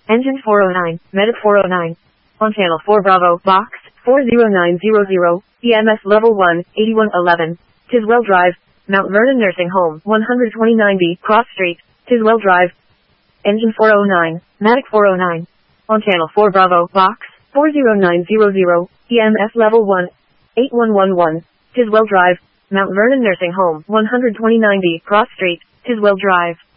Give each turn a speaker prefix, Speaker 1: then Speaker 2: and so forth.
Speaker 1: Engine 409, Medic 409. On channel 4 Bravo, box 40900, EMS level 1, 8111. Tiswell Drive, Mount Vernon Nursing Home, 129B, Cross Street, Tiswell Drive. Engine 409, Medic 409. On channel 4 Bravo, box 40900, EMS level 1, 8111. Tiswell Drive, Mount Vernon Nursing Home, 129B, Cross Street, Tiswell Drive.